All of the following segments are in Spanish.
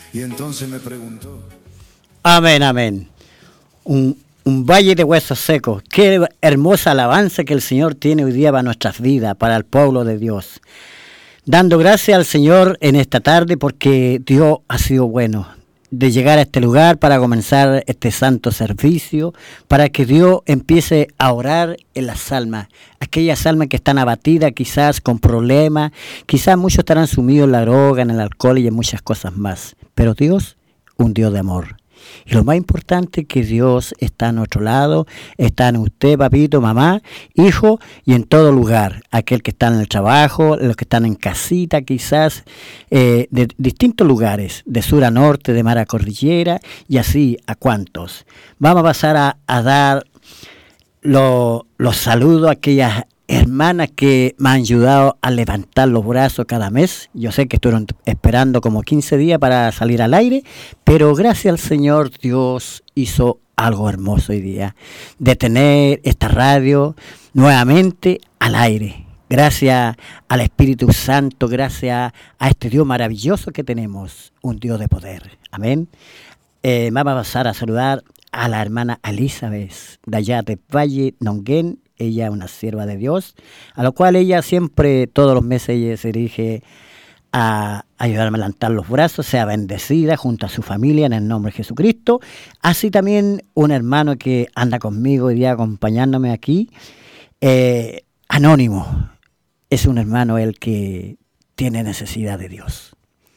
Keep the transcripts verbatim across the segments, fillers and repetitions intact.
Y entonces me preguntó. Amén, amén. Un, un valle de huesos secos. Qué hermosa alabanza que el Señor tiene hoy día para nuestras vidas, para el pueblo de Dios. Dando gracias al Señor en esta tarde porque Dios ha sido bueno. De llegar a este lugar para comenzar este santo servicio, para que Dios empiece a orar en las almas, aquellas almas que están abatidas quizás con problemas, quizás muchos estarán sumidos en la droga, en el alcohol y en muchas cosas más, pero Dios, un Dios de amor. Y lo más importante es que Dios está a nuestro lado, está en usted, papito, mamá, hijo, y en todo lugar. Aquel que está en el trabajo, los que están en casita quizás, eh, de distintos lugares, de sur a norte, de mar a cordillera, y así a cuantos. Vamos a pasar a, a dar lo, los saludos a aquellas hermanas que me han ayudado a levantar los brazos cada mes. Yo sé que estuvieron esperando como quince días para salir al aire, pero gracias al Señor Dios hizo algo hermoso hoy día, de tener esta radio nuevamente al aire. Gracias al Espíritu Santo, gracias a este Dios maravilloso que tenemos, un Dios de poder. Amén. Eh, vamos a pasar a saludar a la hermana Elizabeth, de allá de Valle Nonguén. Ella es una sierva de Dios, a lo cual ella siempre, todos los meses, ella se dirige a ayudarme a levantar los brazos, sea bendecida junto a su familia en el nombre de Jesucristo. Así también un hermano que anda conmigo hoy día acompañándome aquí, eh, Anónimo, es un hermano el que tiene necesidad de Dios.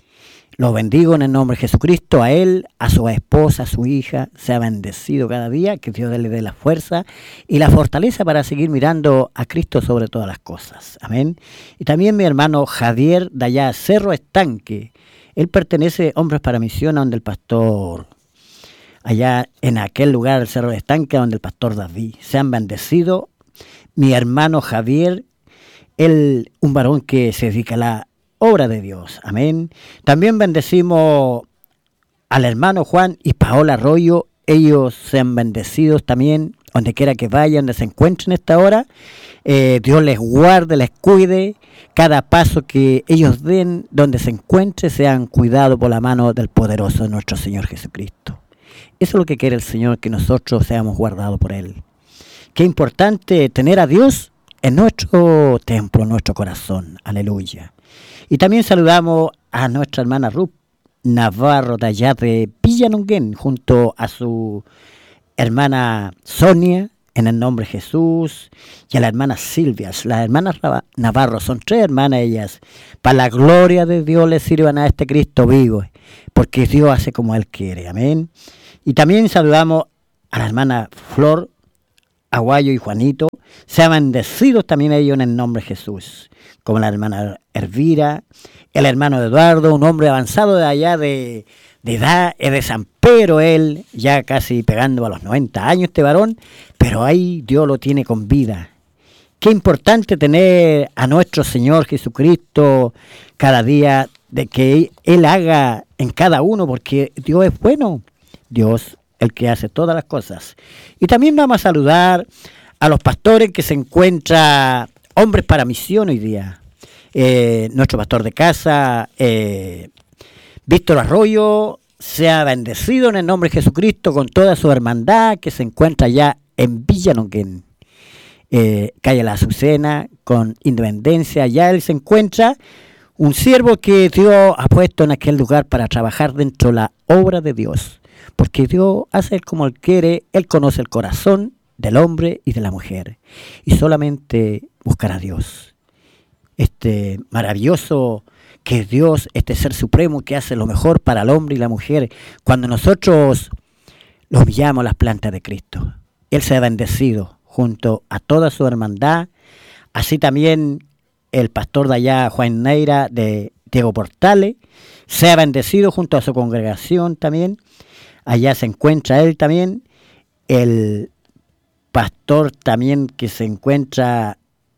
Lo bendigo en el nombre de Jesucristo, a él, a su esposa, a su hija, sea bendecido cada día, que Dios le dé la fuerza y la fortaleza para seguir mirando a Cristo sobre todas las cosas. Amén. Y también mi hermano Javier, de allá, Cerro Estanque, él pertenece a Hombres para Misión, donde el pastor, allá en aquel lugar, el Cerro Estanque, donde el pastor David, sean bendecidos. Mi hermano Javier, él, un varón que se dedica a la obra de Dios, amén. También bendecimos al hermano Juan y Paola Arroyo, ellos sean bendecidos también, donde quiera que vayan, donde se encuentren esta hora. Eh, Dios les guarde, les cuide, cada paso que ellos den, donde se encuentren, sean cuidados por la mano del poderoso de nuestro Señor Jesucristo. Eso es lo que quiere el Señor, que nosotros seamos guardados por Él. Qué importante tener a Dios en nuestro templo, en nuestro corazón, aleluya. Y también saludamos a nuestra hermana Ruth Navarro de allá de Villa Nonguén, junto a su hermana Sonia, en el nombre de Jesús, y a la hermana Silvia. Las hermanas Navarro son tres hermanas ellas. Para la gloria de Dios les sirvan a este Cristo vivo, porque Dios hace como Él quiere. Amén. Y también saludamos a la hermana Flor, Aguayo y Juanito. Sean bendecidos también ellos en el nombre de Jesús. Como la hermana Elvira, el hermano Eduardo, un hombre avanzado de allá de, de edad, es de San Pedro él, ya casi pegando a los noventa años este varón, pero ahí Dios lo tiene con vida. Qué importante tener a nuestro Señor Jesucristo cada día, de que Él haga en cada uno, porque Dios es bueno, Dios el que hace todas las cosas. Y también vamos a saludar a los pastores que se encuentran Hombres para Misión hoy día. Eh, nuestro pastor de casa, eh, Víctor Arroyo, sea bendecido en el nombre de Jesucristo con toda su hermandad que se encuentra ya en Villa Nonguén, eh, calle La Azucena, con Independencia. Ya él se encuentra, un siervo que Dios ha puesto en aquel lugar para trabajar dentro de la obra de Dios, porque Dios hace como Él quiere. Él conoce el corazón del hombre y de la mujer, y solamente buscar a Dios, este maravilloso que Dios, este ser supremo que hace lo mejor para el hombre y la mujer. Cuando nosotros lo humillamos, las plantas de Cristo, Él se ha bendecido junto a toda su hermandad. Así también el pastor de allá, Juan Neira, de Diego Portales, se ha bendecido junto a su congregación también. Allá se encuentra él también, el pastor también que se encuentra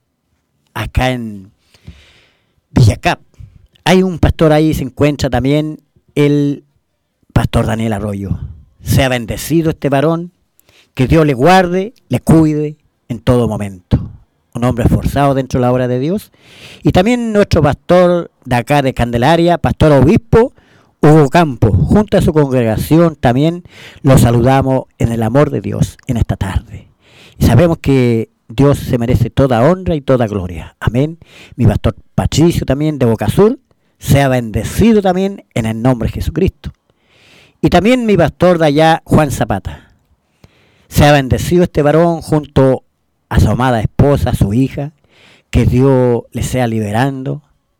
acá en Villacap. Hay un pastor ahí, se encuentra también el pastor Daniel Arroyo. Sea bendecido este varón, que Dios le guarde, le cuide en todo momento. Un hombre esforzado dentro de la obra de Dios. Y también nuestro pastor de acá de Candelaria, pastor obispo, Hugo Campos, junto a su congregación, también los saludamos en el amor de Dios en esta tarde. Y sabemos que Dios se merece toda honra y toda gloria. Amén. Mi pastor Patricio también de Boca Sur, sea bendecido también en el nombre de Jesucristo. Y también mi pastor de allá, Juan Zapata. Sea bendecido este varón junto a su amada esposa, a su hija, que Dios le sea liberando,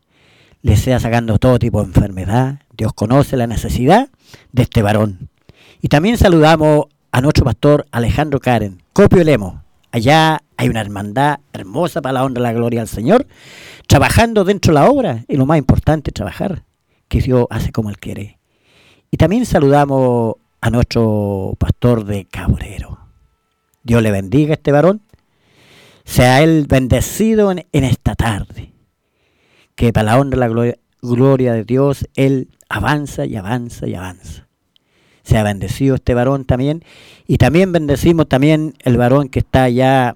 le sea sacando todo tipo de enfermedad. Dios conoce la necesidad de este varón. Y también saludamos a nuestro pastor Alejandro Karen, Copio Lemos. Allá hay una hermandad hermosa para la honra y la gloria al Señor, trabajando dentro de la obra, y lo más importante es trabajar, que Dios hace como Él quiere. Y también saludamos a nuestro pastor de Cabrero. Dios le bendiga a este varón, sea él bendecido en, en esta tarde, que para la honra y la gloria, gloria de Dios, él avanza y avanza y avanza. Sea bendecido este varón también, y también bendecimos también el varón que está allá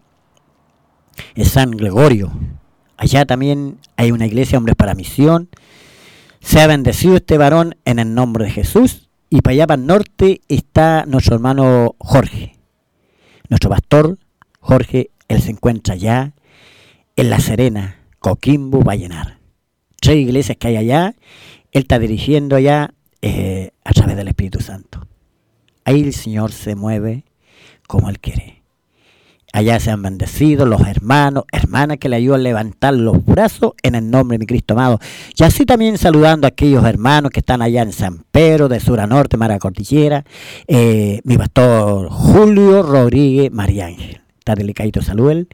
en San Gregorio. Allá también hay una iglesia, Hombres para Misión. Sea bendecido este varón en el nombre de Jesús. Y para allá, para el norte, está nuestro hermano Jorge. Nuestro pastor Jorge, él se encuentra allá en La Serena, Coquimbo, Vallenar. Tres iglesias que hay allá, él está dirigiendo allá eh, a través del Espíritu Santo. Ahí el Señor se mueve como Él quiere. Allá sean bendecidos los hermanos, hermanas que le ayudan a levantar los brazos en el nombre de mi Cristo amado. Y así también saludando a aquellos hermanos que están allá en San Pedro, de sur a norte, Mara Cordillera, eh, mi pastor Julio Rodríguez María Ángel. Está delicadito salud él,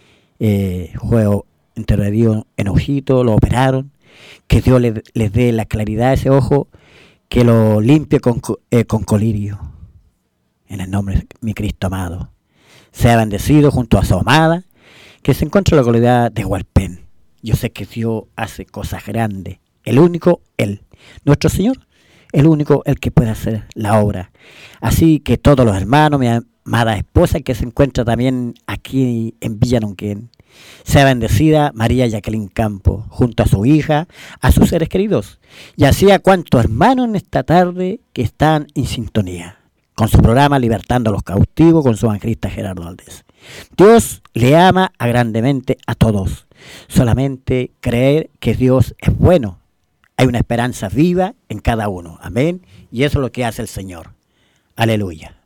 eh, juego entero de Dios en ojito, lo operaron, que Dios les, les dé la claridad de ese ojo, que lo limpie con, eh, con colirio, en el nombre de mi Cristo amado. Sea bendecido junto a su amada, que se encuentra en la localidad de Hualpén. Yo sé que Dios hace cosas grandes. El único, Él. Nuestro Señor, el único, el que puede hacer la obra. Así que todos los hermanos, mi amada esposa, que se encuentra también aquí en Villanonquén, sea bendecida María Jacqueline Campos, junto a su hija, a sus seres queridos. Y así a cuantos hermanos en esta tarde que están en sintonía con su programa Libertando a los Cautivos, con su evangelista Gerardo Valdés. Dios le ama a grandemente a todos. Solamente creer que Dios es bueno. Hay una esperanza viva en cada uno. Amén. Y eso es lo que hace el Señor. Aleluya.